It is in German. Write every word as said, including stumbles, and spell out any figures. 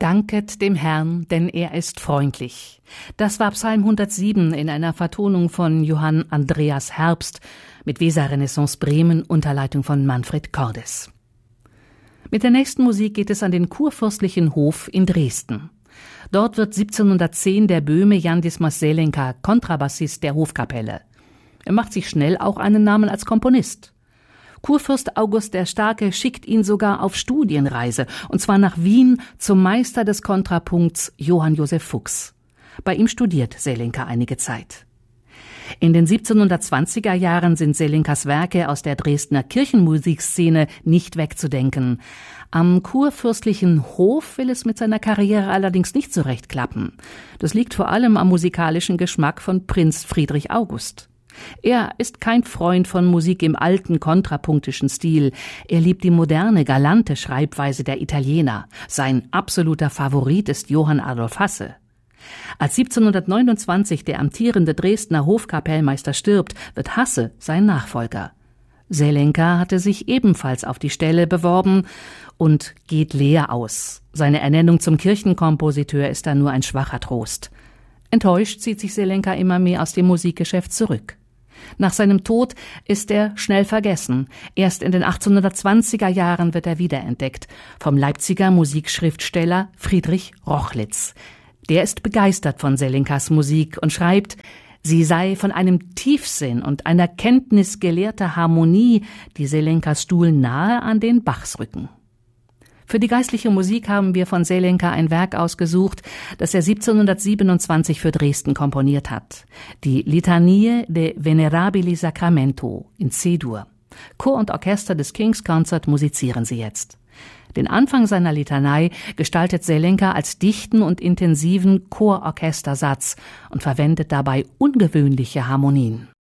Danket dem Herrn, denn er ist freundlich. Das war Psalm hundertsieben in einer Vertonung von Johann Andreas Herbst mit Weser Renaissance Bremen unter Leitung von Manfred Cordes. Mit der nächsten Musik geht es an den kurfürstlichen Hof in Dresden. Dort wird siebzehnhundertzehn der Böhme Jan Dismas Selenka Kontrabassist der Hofkapelle. Er macht sich schnell auch einen Namen als Komponist. Kurfürst August der Starke schickt ihn sogar auf Studienreise, und zwar nach Wien zum Meister des Kontrapunkts Johann Joseph Fuchs. Bei ihm studiert Selenka einige Zeit. In den siebzehnhundertzwanziger Jahren sind Selenkas Werke aus der Dresdner Kirchenmusikszene nicht wegzudenken. Am kurfürstlichen Hof will es mit seiner Karriere allerdings nicht so recht klappen. Das liegt vor allem am musikalischen Geschmack von Prinz Friedrich August. Er ist kein Freund von Musik im alten kontrapunktischen Stil. Er liebt die moderne, galante Schreibweise der Italiener. Sein absoluter Favorit ist Johann Adolf Hasse. Als siebzehnhundertneunundzwanzig der amtierende Dresdner Hofkapellmeister stirbt, wird Hasse sein Nachfolger. Selenka hatte sich ebenfalls auf die Stelle beworben und geht leer aus. Seine Ernennung zum Kirchenkompositeur ist dann nur ein schwacher Trost. Enttäuscht zieht sich Selenka immer mehr aus dem Musikgeschäft zurück. Nach seinem Tod ist er schnell vergessen. Erst in den achtzehnhundertzwanziger Jahren wird er wiederentdeckt vom Leipziger Musikschriftsteller Friedrich Rochlitz. Der ist begeistert von Selenkas Musik und schreibt, sie sei von einem Tiefsinn und einer Kenntnis gelehrter Harmonie, die Selenkas Stuhl nahe an den Bachs rücken. Für die geistliche Musik haben wir von Selenka ein Werk ausgesucht, das er siebzehnhundertsiebenundzwanzig für Dresden komponiert hat. Die Litanie de Venerabili Sacramento in C-Dur. Chor und Orchester des King's Concert musizieren sie jetzt. Den Anfang seiner Litanei gestaltet Selenka als dichten und intensiven Chororchestersatz und verwendet dabei ungewöhnliche Harmonien.